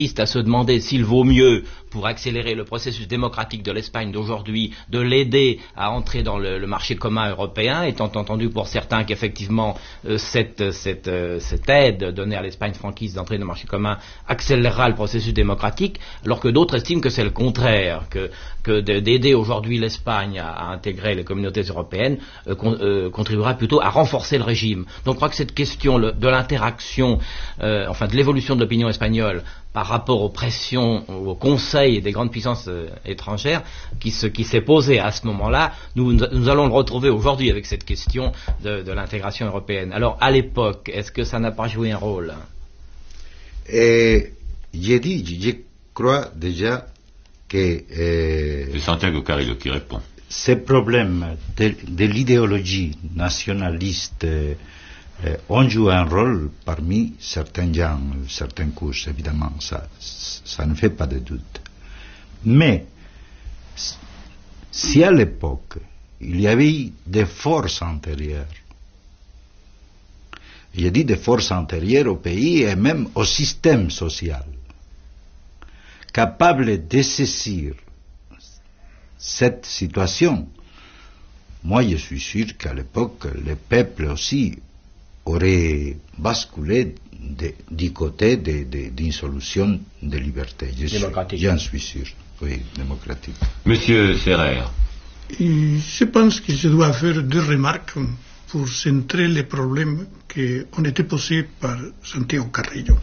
à se demander s'il vaut mieux, pour accélérer le processus démocratique de l'Espagne d'aujourd'hui, de l'aider à entrer dans le marché commun européen, étant entendu pour certains qu'effectivement cette aide donnée à l'Espagne franquiste d'entrer dans le marché commun accélérera le processus démocratique, alors que d'autres estiment que c'est le contraire, que d'aider aujourd'hui l'Espagne à intégrer les communautés européennes contribuera plutôt à renforcer le régime. Donc je crois que cette question de l'interaction, de l'évolution de l'opinion espagnole par rapport aux pressions, au Conseil des grandes puissances étrangères, qui s'est posée à ce moment-là, nous allons le retrouver aujourd'hui avec cette question de l'intégration européenne. Alors, à l'époque, est-ce que ça n'a pas joué un rôle? Je crois déjà que... C'est Santiago Carrillo qui répond. Ces problèmes de l'idéologie nationaliste ont joué un rôle parmi certains gens, certaines couches, évidemment, ça ne fait pas de doute. Mais si à l'époque il y avait eu des forces antérieures, je dis des forces antérieures au pays et même au système social, capables de saisir cette situation, moi je suis sûr qu'à l'époque le peuple aussi aurait basculé du côté d'une solution de liberté. J'en suis sûr. Oui, démocratique. Monsieur Ferrer. Je pense qu'il se doit faire deux remarques pour centrer les problèmes qui ont été posés par Santiago Carrillo.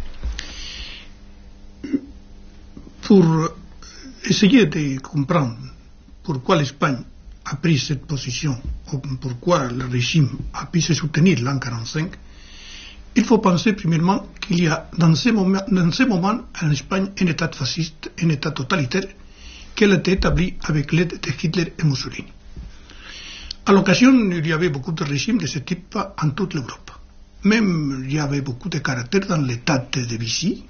Pour essayer de comprendre pourquoi l'Espagne a pris cette position, ou pourquoi le régime a pu se soutenir l'an 1945, il faut penser premièrement qu'il y a dans ces moments en Espagne un État fasciste, un État totalitaire, qui a été établi avec l'aide de Hitler et Mussolini. À l'occasion, il y avait beaucoup de régimes de ce type en toute l'Europe. Même il y avait beaucoup de caractères dans l'État de Vichy,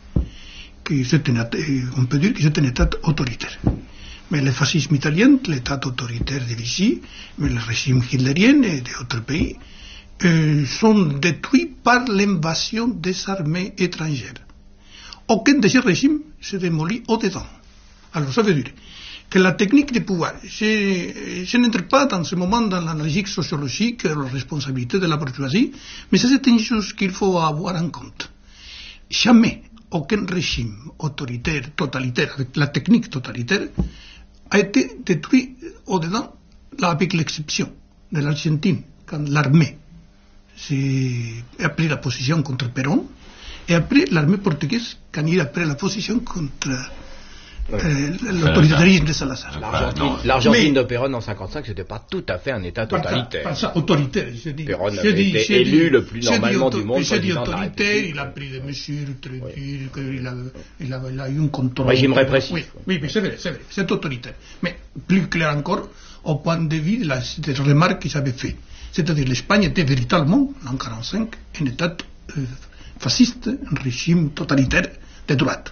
on peut dire que c'est un État autoritaire. Mais le fascisme italien, l'État autoritaire de Vichy, mais le régime hitlérien et d'autres pays sont détruits par l'invasion des armées étrangères. Aucun de ces régimes se démolit au-dedans. Alors ça veut dire que la technique de pouvoir, je n'entre pas dans ce moment dans l'analyse sociologique, la responsabilité de la bourgeoisie, mais c'est une chose qu'il faut avoir en compte. Jamais aucun régime autoritaire, totalitaire, avec la technique totalitaire, a été détruit au-dedans, avec l'exception de l'Argentine, quand l'armée a pris la position contre Perón, et après l'armée portugaise, quand il a pris la position contre l'autoritarisme de Salazar. L'Argentine de Perón en 1955, c'était pas tout à fait un État totalitaire. Pas ça, autoritaire. Perón avait été élu le plus normalement du monde. C'est dit autoritaire, il a pris des mesures très dures, il a eu un contrôle. Régime répressif. Oui, mais c'est vrai, c'est autoritaire. Mais plus clair encore, au point de vue des remarques qu'ils avaient faites. C'est-à-dire l'Espagne était véritablement, en 1945, un État fasciste, un régime totalitaire de droite.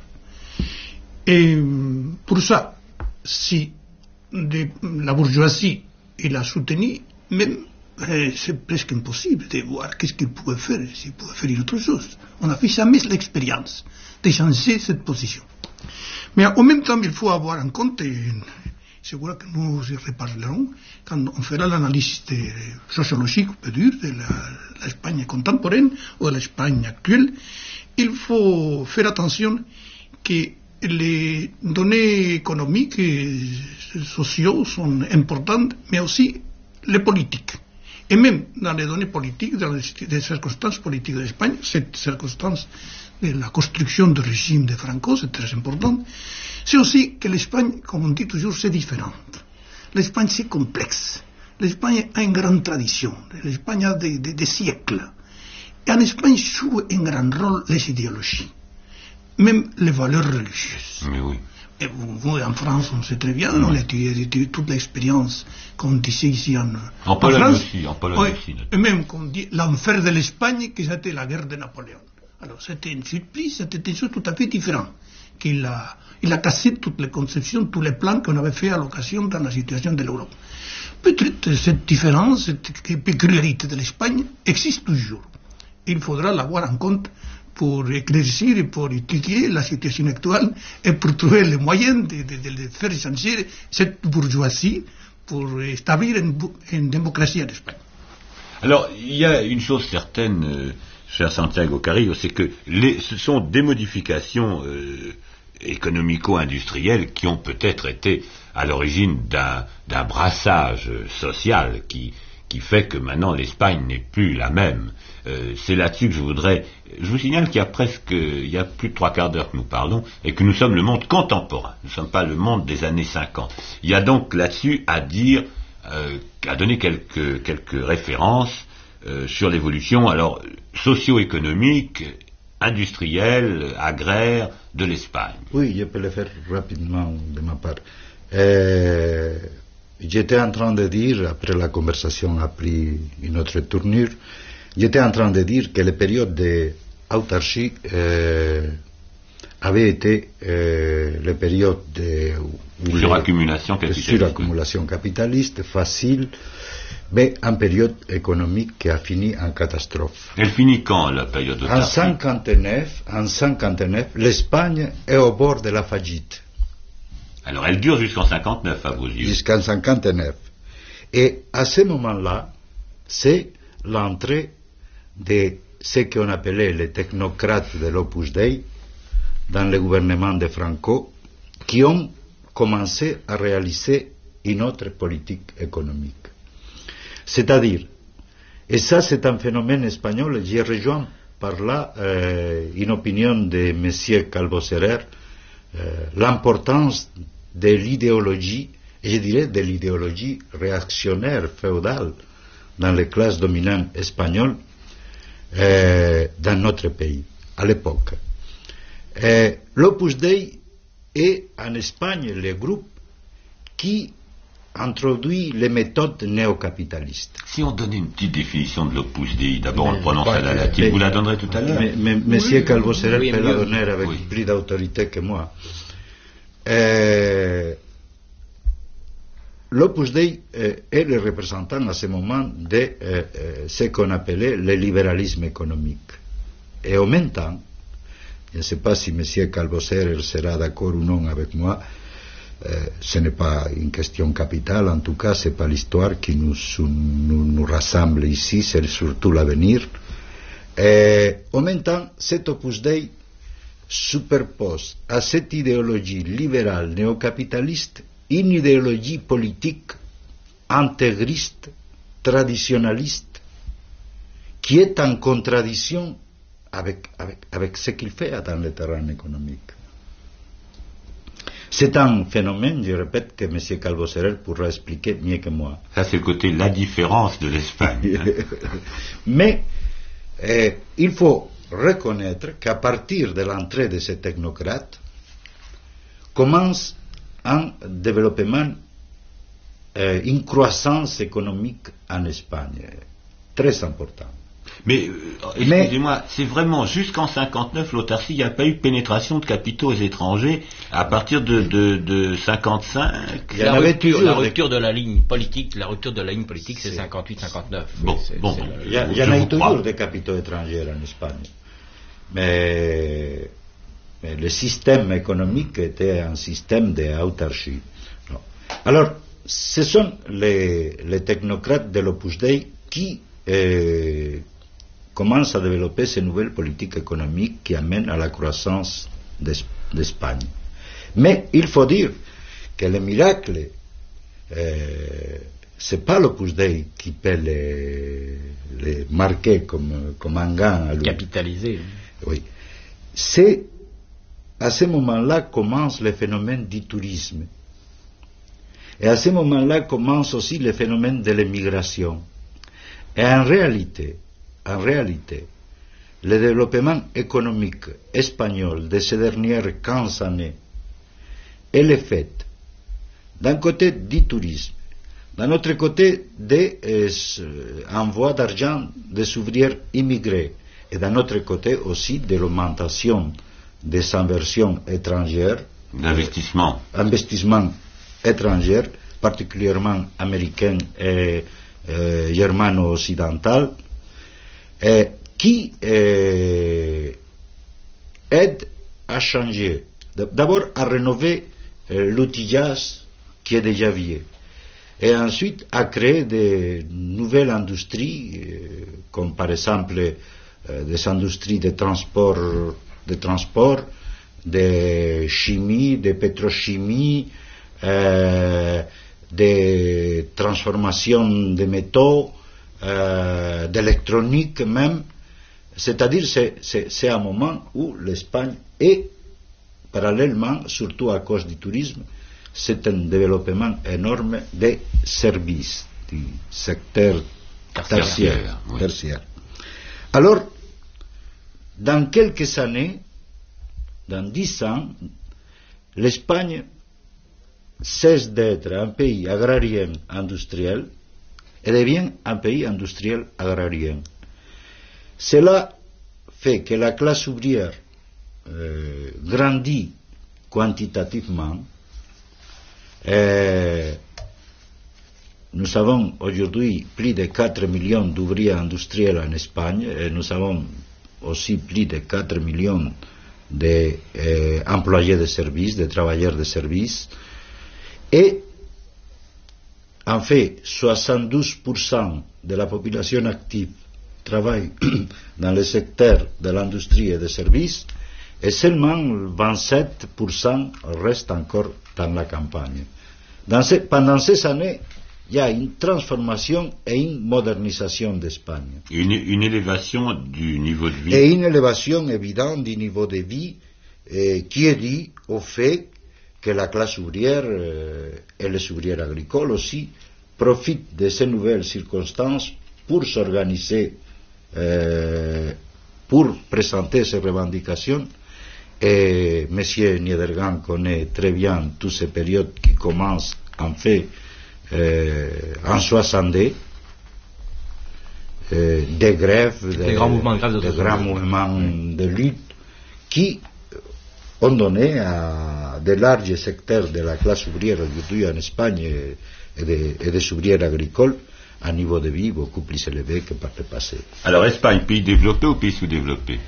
Et pour ça, si la bourgeoisie il a soutenu, même c'est presque impossible de voir qu'est-ce qu'il pouvait faire, s'il pouvait faire une autre chose. On n'a fait jamais l'expérience de changer cette position. Mais en même temps, il faut avoir en compte, et c'est vrai que nous y reparlerons, quand on fera l'analyse sociologique, on peut dire, de l'Espagne contemporaine ou de l'Espagne actuelle, il faut faire attention que les données économiques et sociaux sont importantes, mais aussi les politiques. Et même dans les données politiques, dans les circonstances politiques d'Espagne, cette circonstance de la construction du régime de Franco, c'est très important. C'est aussi que l'Espagne, comme on dit toujours, c'est différent. L'Espagne, c'est complexe. L'Espagne a une grande tradition. L'Espagne a des siècles. Et en Espagne joue un grand rôle les idéologies. Même les valeurs religieuses. Mais oui. Et vous, en France, on sait très bien, on a étudié toute l'expérience, comme disait ici en Pologne France, aussi, en Pologne aussi. Et même, comme dit, l'enfer de l'Espagne, qui c'était la guerre de Napoléon. Alors, c'était une surprise, c'était une chose tout à fait différente. Il a cassé toutes les conceptions, tous les plans qu'on avait fait à l'occasion dans la situation de l'Europe. Peut-être cette différence, cette peculiarité de l'Espagne existe toujours. Il faudra l'avoir en compte pour éclaircir et pour étudier la situation actuelle et pour trouver les moyens de faire changer cette bourgeoisie pour établir une démocratie en Espagne. Alors, il y a une chose certaine, cher Santiago Carrillo, c'est que ce sont des modifications économico-industrielles qui ont peut-être été à l'origine d'un brassage social qui fait que maintenant l'Espagne n'est plus la même. C'est là-dessus que je vous signale qu'il y a plus de 3/4 d'heure que nous parlons et que nous sommes le monde contemporain. Nous ne sommes pas le monde des années 50. Il y a donc là-dessus à donner quelques références sur l'évolution, alors, socio-économique, industrielle, agraire de l'Espagne. Oui, je peux le faire rapidement de ma part. J'étais en train de dire, après la conversation a pris une autre tournure, j'étais en train de dire que la période d'autarchie avait été la période de suraccumulation capitaliste facile, mais en période économique qui a fini en catastrophe. Elle finit quand, la période d'autarchie? En 59, l'Espagne est au bord de la faillite. Alors elle dure jusqu'en 59 à vos yeux. Jusqu'en 59. Et à ce moment-là, c'est l'entrée de ce qu'on appelait les technocrates de l'Opus Dei dans le gouvernement de Franco, qui ont commencé à réaliser une autre politique économique. C'est-à-dire, et ça c'est un phénomène espagnol, j'ai rejoint par là une opinion de M. Calvo Soler, l'importance de l'idéologie, et je dirais de l'idéologie réactionnaire, féodale, dans les classes dominantes espagnoles dans notre pays, à l'époque. L'Opus Dei est en Espagne le groupe qui introduit les méthodes néocapitalistes. Si on donnait une petite définition de l'Opus Dei, d'abord on le prononce à la latine, vous la donnerez tout à l'heure. Monsieur Calvo Soler peut la donner avec plus d'autorité que moi. L'Opus Dei est le représentant à ce moment de ce qu'on appelait le libéralisme économique. Et en même temps, je ne sais pas si M. Calvo Soler sera d'accord ou non avec moi, ce n'est pas une question capitale, en tout cas, ce n'est pas l'histoire qui nous rassemble ici, c'est surtout l'avenir. En même temps, cet Opus Dei superpose à cette idéologie libérale néocapitaliste une idéologie politique intégriste, traditionnaliste, qui est en contradiction avec ce qu'il fait dans le terrain économique. C'est un phénomène, je répète, que M. Calvo Soler pourra expliquer mieux que moi. Ça, c'est le côté la différence de l'Espagne. Mais il faut reconnaître qu'à partir de l'entrée de ces technocrates, commence un développement, une croissance économique en Espagne, très important. Mais, excusez-moi, c'est vraiment jusqu'en 59, l'autarcie, il n'y a pas eu de pénétration de capitaux étrangers à partir de 55. La rupture de la ligne politique, c'est 58-59. Bon, il y en a eu toujours des capitaux étrangers en Espagne. Mais le système économique était un système d'autarchie. Alors, ce sont les technocrates de l'Opus Dei qui commencent à développer ces nouvelles politiques économiques qui amènent à la croissance d'Espagne. Mais il faut dire que le miracle, c'est pas l'Opus Dei qui peut les marquer comme un gain à lui. Capitaliser. Oui. C'est à ce moment-là commence le phénomène du tourisme. Et à ce moment-là commence aussi le phénomène de l'immigration. Et en réalité, le développement économique espagnol de ces dernières 15 années est le fait, d'un côté, du tourisme, d'un autre côté, des envois d'argent des ouvriers immigrés, et d'un autre côté aussi de l'augmentation des inversions étrangères, investissements étrangers, particulièrement américains et germano-occidentaux, qui aide à changer, d'abord à rénover l'outillage qui est déjà vieux, et ensuite à créer de nouvelles industries, comme par exemple des industries de transport, de chimie, de pétrochimie, de transformation de métaux, d'électronique même. C'est-à-dire c'est un moment où l'Espagne est, parallèlement, surtout à cause du tourisme, c'est un développement énorme des services du secteur tertiaire. Oui. Alors, dans quelques années, dans 10 ans, l'Espagne cesse d'être un pays agrarien industriel et devient un pays industriel agrarien. Cela fait que la classe ouvrière grandit quantitativement. Nous avons aujourd'hui plus de 4 millions d'ouvriers industriels en Espagne et nous avons aussi plus de 4 millions d'employés de services, de travailleurs de services. Et en fait, 72% de la population active travaille dans le secteur de l'industrie et des services et seulement 27% reste encore dans la campagne. Pendant ces années, il y a une transformation et une modernisation d'Espagne. Une élévation du niveau de vie. Et une élévation évidente du niveau de vie qui est due au fait que la classe ouvrière et les ouvriers agricoles aussi profitent de ces nouvelles circonstances pour s'organiser, pour présenter ses revendications. Et M. Niedergang connaît très bien toutes ces périodes qui commencent en fait en 62, des grèves, des grands mouvements de grève, des grands mouvements de lutte qui ont donné à de larges secteurs de la classe ouvrière aujourd'hui en Espagne et des ouvriers agricoles un niveau de vie beaucoup plus élevé que par le passé. Alors Espagne, pays développé ou pays sous-développé?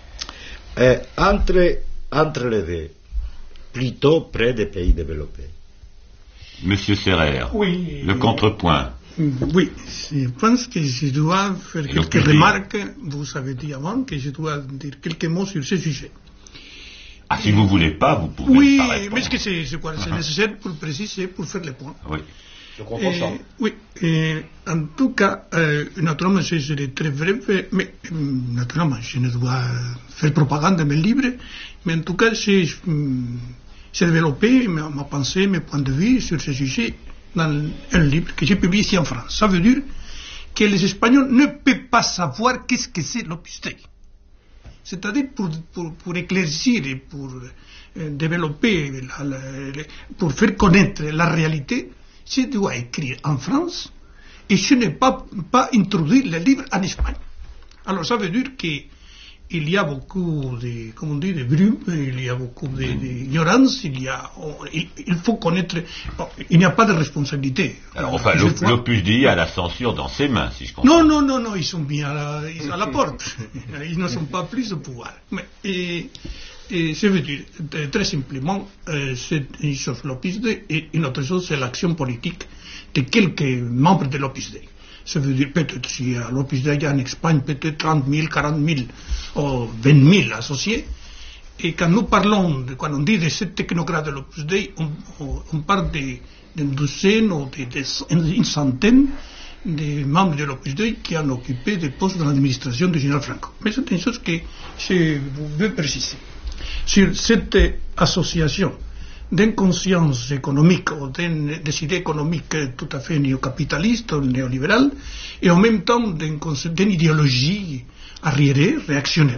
Entre les deux, plutôt près des pays développés. Monsieur Serrer, oui, le contrepoint. Oui, je pense que je dois faire quelques remarques. Vous avez dit avant que je dois dire quelques mots sur ce sujet. Ah, si vous voulez pas, vous pouvez. Oui, pas répondre. mais est-ce que c'est nécessaire pour préciser, pour faire le point? Oui. Je comprends. Oui, en tout cas, naturellement, je serai très bref, mais naturellement, je ne dois faire propagande de mes livres, mais en tout cas, j'ai développé ma pensée, mes points de vue sur ce sujet dans un livre que j'ai publié ici en France. Ça veut dire que les Espagnols ne peuvent pas savoir qu'est-ce que c'est l'Opus Dei. C'est-à-dire pour éclaircir et pour développer, pour faire connaître la réalité, je dois écrire en France et je n'ai pas introduire le livre en Espagne. Alors ça veut dire qu'il y a beaucoup de, comme on dit, de brume, il y a beaucoup d'ignorance, il faut connaître, il n'y a pas de responsabilité. Alors enfin, l'Opus Dei a la censure dans ses mains, si je comprends. Non, ils sont bien à la porte. Ils ne sont pas plus au pouvoir. Et je veux dire, très simplement, c'est une chose l'Opus Dei, et une autre chose, c'est l'action politique de quelques membres de l'Opus Dei. Ça veut dire peut-être si à l'Opus Dei en Espagne, peut-être 30 000, 40 000 ou 20 000 associés. Et quand nous parlons, quand on dit de ces technocrates de l'Opus Dei, on parle d'une douzaine ou d'une centaine de membres de l'Opus Dei qui ont occupé des postes dans l'administration du général Franco. Mais c'est une chose que je veux préciser. Sur cette association d'inconscience économique ou des idées économiques tout à fait néocapitalistes ou néolibérales et en même temps d'une idéologie arriérée, réactionnaire.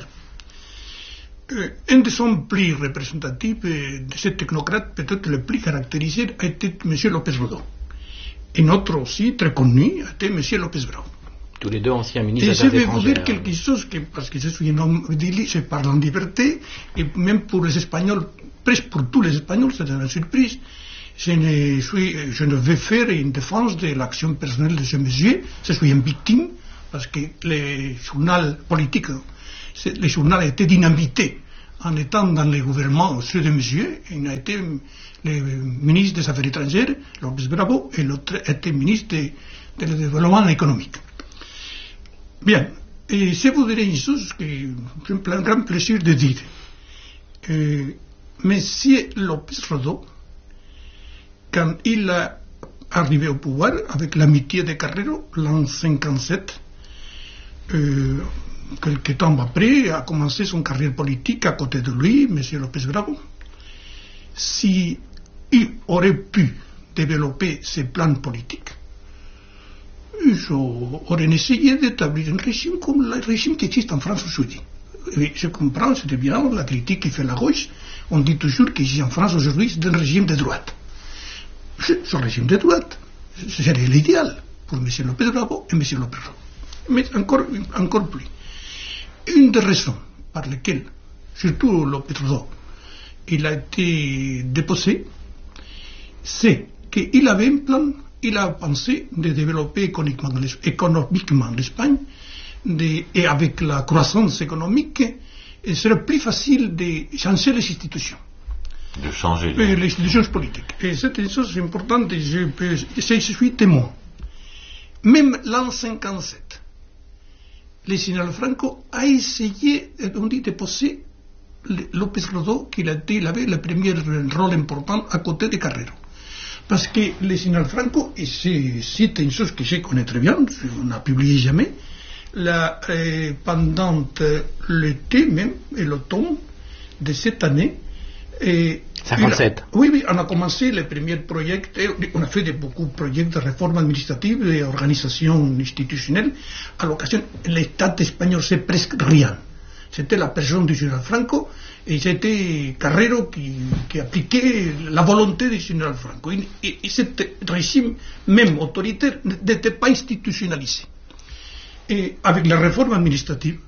Un des hommes plus représentatifs de ces technocrates, peut-être le plus caractérisé, a été M. López Obrador. Un autre aussi très connu a été M. López Obrador. Tous les deux anciens ministres et des Affaires étrangères. Je vais vous dire étrangères. quelque chose, parce que je suis un homme je parle en liberté, et même pour les Espagnols, presque pour tous les Espagnols, c'est une surprise. Je ne vais faire une défense de l'action personnelle de ce monsieur, je suis une victime, parce que le journal politique, le journal a été dynamité en étant dans le gouvernement ceux de monsieur, il a été le ministre des Affaires étrangères, López Bravo, et l'autre était ministre de développement économique. Bien, et je vous dirais une chose que j'ai un grand plaisir de dire. Monsieur López Rodó, quand il est arrivé au pouvoir, avec l'amitié de Carrero, l'an 57, quelque temps après, a commencé son carrière politique à côté de lui, M. López Bravo. Si il aurait pu développer ses plans politiques, ils auraient essayé d'établir un régime comme le régime qui existe en France aujourd'hui. Et je comprends, c'est bien la critique qui fait la gauche. On dit toujours qu'ici en France aujourd'hui, c'est un régime de droite. Ce régime de droite serait l'idéal pour M. López Bravo et M. López Rodó. Mais encore plus. Une des raisons par lesquelles, surtout López Rodó, il a été déposé, c'est qu'il avait un plan, il a pensé de développer économiquement l'Espagne, et avec la croissance économique, il serait plus facile de changer les institutions. De changer les institutions politiques. Et c'est une chose importante, et je suis témoin. Même l'an 57, le général Franco a essayé, on dit, de poser López Rodó, qu'il avait le premier rôle important à côté de Carrero. Parce que le général Franco, et c'est une chose que je connais très bien, on n'a publié jamais, pendant l'été même et l'automne de cette année, 57. Oui, on a commencé les premiers projets, on a fait beaucoup de projets de réforme administrative et d'organisation institutionnelle. À l'occasion, l'État espagnol, c'est presque rien. C'était la personne du général Franco et c'était Carrero qui appliquait la volonté du général Franco. Et ce régime, même autoritaire, n'était pas institutionnalisé. Et avec la réforme administrative,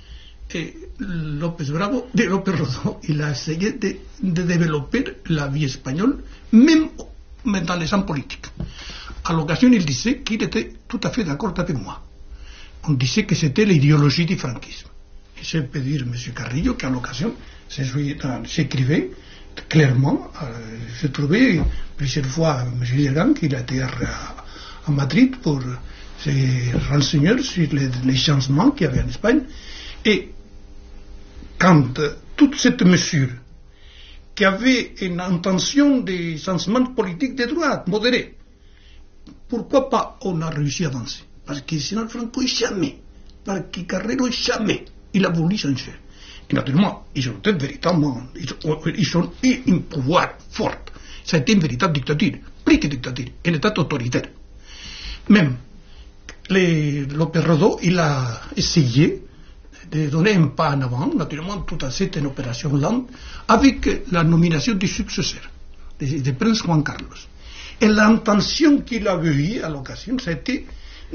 López Rodó, il a essayé de développer la vie espagnole, même dans les champs politiques. À l'occasion, il disait qu'il était tout à fait d'accord avec moi. On disait que c'était l'idéologie du franquisme. Et je peux dire, M. Carrillo, qu'à l'occasion, j'écrivais clairement, j'ai trouvé plusieurs fois M. Legrand, qu'il a été à Madrid pour se renseigner sur les changements qu'il y avait en Espagne. Et quand toute cette mesure qui avait une intention de changement politique de droite, modéré, pourquoi pas on a réussi à avancer? Parce que sinon Franco jamais, parce que Carrero jamais, il a voulu changer. Et naturellement, ils ont été véritablement, ils ont eu un pouvoir fort. Ça a été une véritable dictature, plus que dictature, un état autoritaire. Même López Rodó, il a essayé de donner un pas en avant, naturellement, tout à cette une opération lente, avec la nomination du successeur, du prince Juan Carlos. Et l'intention qu'il avait eue à l'occasion, c'était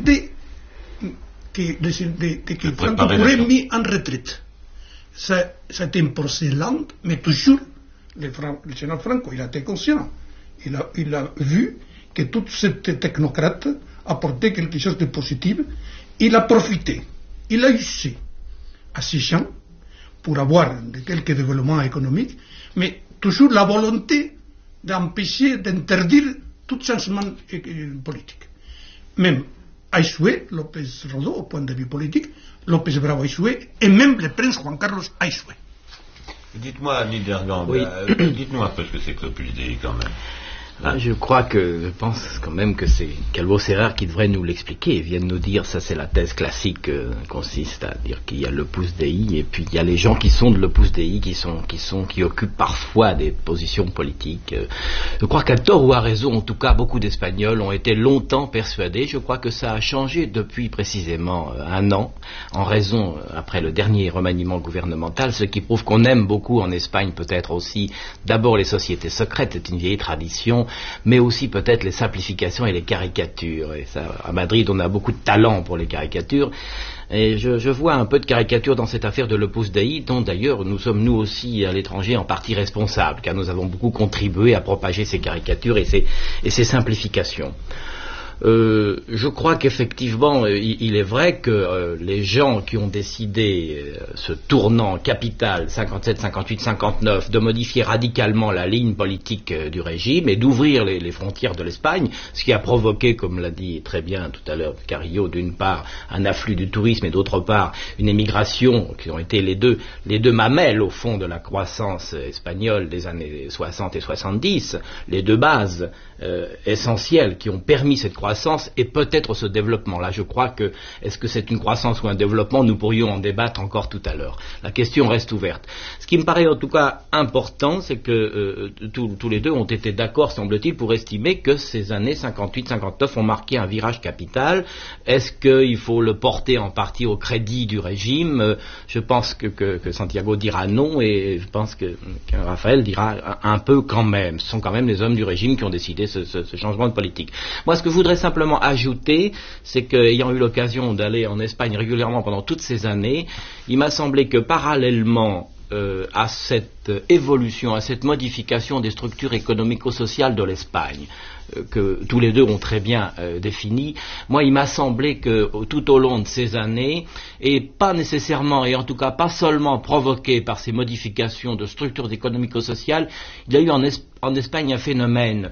que Franco pourrait mis en retraite. C'était un procès lent, mais toujours, le général Franco, il a été conscient. Il a vu que toute cette technocrate apportait quelque chose de positif. Il a profité, il a usé à ces gens pour avoir quelques développements économiques, mais toujours la volonté d'empêcher, d'interdire tout changement politique. Même a échoué López Rodó au point de vue politique, López Bravo a échoué, et même le prince Juan Carlos a échoué. Dites-moi, Niedergang, dites-nous un peu ce que c'est que l'Opus Dei quand même. Je pense quand même que c'est Calvo Serrar qui devrait nous l'expliquer. Il vient de nous dire, ça c'est la thèse classique, consiste à dire qu'il y a l'Opus Dei et puis il y a les gens qui sont de l'Opus Dei qui occupent parfois des positions politiques. Je crois qu'à tort ou à raison, en tout cas, beaucoup d'Espagnols ont été longtemps persuadés. Je crois que ça a changé depuis précisément un an, en raison, après le dernier remaniement gouvernemental, ce qui prouve qu'on aime beaucoup en Espagne peut-être aussi d'abord les sociétés secrètes, c'est une vieille tradition, mais aussi peut-être les simplifications et les caricatures. Et ça, à Madrid, on a beaucoup de talent pour les caricatures. Et je vois un peu de caricature dans cette affaire de l'Opus Dei, dont d'ailleurs nous sommes nous aussi à l'étranger en partie responsables, car nous avons beaucoup contribué à propager ces caricatures et ces simplifications. Je crois qu'effectivement, il est vrai que les gens qui ont décidé ce tournant capital 57, 58, 59 de modifier radicalement la ligne politique du régime et d'ouvrir les frontières de l'Espagne, ce qui a provoqué, comme l'a dit très bien tout à l'heure Carrillo, d'une part un afflux du tourisme et d'autre part une émigration qui ont été les deux mamelles au fond de la croissance espagnole des années 60 et 70, les deux bases essentielles qui ont permis cette croissance et peut-être ce développement. Là, je crois que, est-ce que c'est une croissance ou un développement, nous pourrions en débattre encore tout à l'heure. La question reste ouverte. Ce qui me paraît en tout cas important, c'est que tous les deux ont été d'accord, semble-t-il, pour estimer que ces années 58-59 ont marqué un virage capital. Est-ce qu'il faut le porter en partie au crédit du régime? Je pense que Santiago dira non et je pense que Raphaël dira un peu quand même. Ce sont quand même les hommes du régime qui ont décidé ce changement de politique. Moi, ce que je voudrais simplement ajouter, c'est qu'ayant eu l'occasion d'aller en Espagne régulièrement pendant toutes ces années, il m'a semblé que parallèlement à cette évolution, à cette modification des structures économico-sociales de l'Espagne, que tous les deux ont très bien défini, moi il m'a semblé que tout au long de ces années, et pas nécessairement, et en tout cas pas seulement provoqué par ces modifications de structures économico-sociales, il y a eu en Espagne un phénomène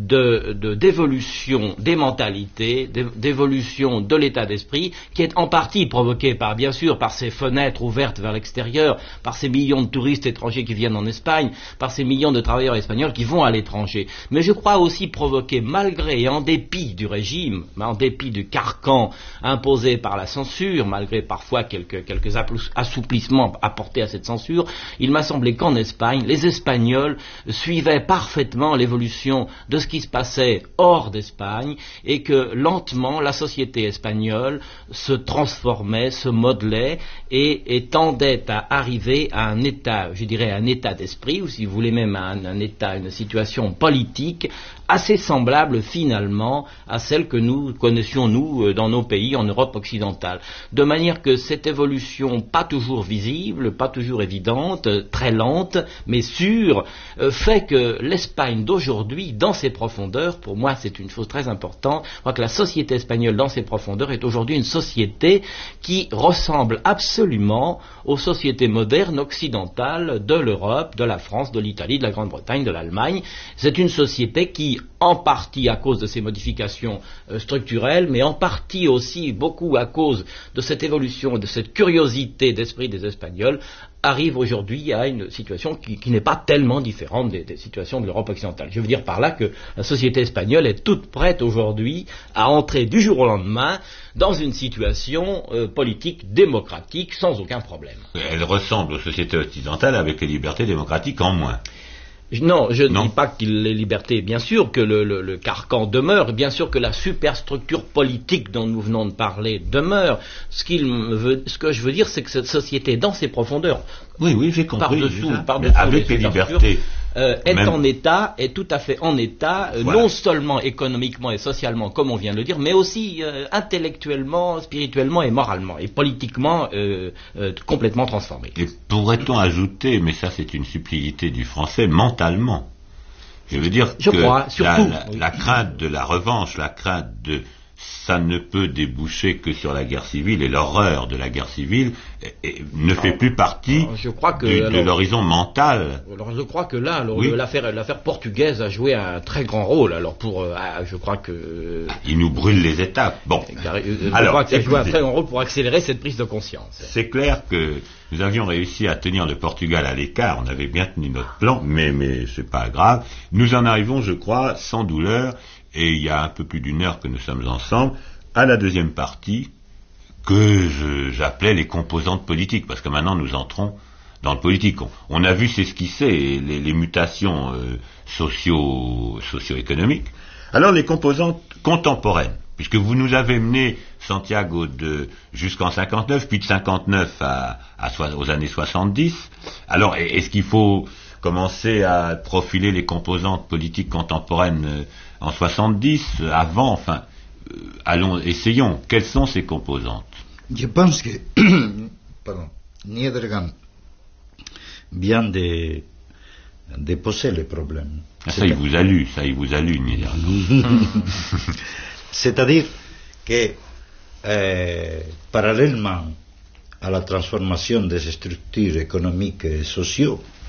d'évolution des mentalités, d'évolution de l'état d'esprit, qui est en partie provoqué par, bien sûr, par ces fenêtres ouvertes vers l'extérieur, par ces millions de touristes étrangers qui viennent en Espagne, par ces millions de travailleurs espagnols qui vont à l'étranger. Mais je crois aussi provoqué, malgré et en dépit du régime, en dépit du carcan imposé par la censure, malgré parfois quelques assouplissements apportés à cette censure, il m'a semblé qu'en Espagne, les Espagnols suivaient parfaitement l'évolution de ce qui se passait hors d'Espagne et que lentement la société espagnole se transformait, se modelait et tendait à arriver à un état, je dirais un état d'esprit, ou si vous voulez même un état, une situation politique assez semblable finalement à celle que nous connaissions nous dans nos pays en Europe occidentale. De manière que cette évolution pas toujours visible, pas toujours évidente, très lente, mais sûre, fait que l'Espagne d'aujourd'hui, dans ses profondeurs, pour moi c'est une chose très importante, je crois que la société espagnole dans ses profondeurs est aujourd'hui une société qui ressemble absolument aux sociétés modernes occidentales de l'Europe, de la France, de l'Italie, de la Grande-Bretagne, de l'Allemagne. C'est une société qui, en partie à cause de ces modifications structurelles, mais en partie aussi beaucoup à cause de cette évolution, de cette curiosité d'esprit des Espagnols, arrive aujourd'hui à une situation qui n'est pas tellement différente des situations de l'Europe occidentale. Je veux dire par là que la société espagnole est toute prête aujourd'hui à entrer du jour au lendemain dans une situation politique démocratique sans aucun problème. Elle ressemble aux sociétés occidentales avec les libertés démocratiques en moins. Non, je ne dis pas qu'il les libertés, bien sûr que le carcan demeure, bien sûr que la superstructure politique dont nous venons de parler demeure. Ce que je veux dire, c'est que cette société, dans ses profondeurs, oui, j'ai compris, par-dessous avec les libertés, est tout à fait en état, voilà. Non seulement économiquement et socialement, comme on vient de le dire, mais aussi intellectuellement, spirituellement et moralement, et politiquement complètement transformé. Et pourrait-on ajouter, mais ça c'est une subtilité du français, mentalement. Je veux dire la crainte de la revanche, la crainte de ça ne peut déboucher que sur la guerre civile et l'horreur de la guerre civile ne fait plus partie de l'horizon mental. Alors je crois que là, l'affaire portugaise a joué un très grand rôle. Alors je crois que il nous brûle les étapes. Bon, je crois que ça a joué un très grand rôle pour accélérer cette prise de conscience. C'est clair que nous avions réussi à tenir le Portugal à l'écart. On avait bien tenu notre plan, mais c'est pas grave. Nous en arrivons, je crois, sans douleur. Et il y a un peu plus d'une heure que nous sommes ensemble, à la deuxième partie, que j'appelais les composantes politiques, parce que maintenant nous entrons dans le politique. On a vu s'esquisser les mutations socio-économiques. Alors les composantes contemporaines, puisque vous nous avez mené, Santiago, jusqu'en 59, puis de 59 aux années 70. Alors est-ce qu'il faut commencer à profiler les composantes politiques contemporaines en 70, avant, enfin, essayons. Quelles sont ces composantes? Je pense que Niedergang vient de de poser les problèmes. Ça, il vous a lu, C'est-à-dire que, parallèlement à la transformation des structures économiques et sociaux,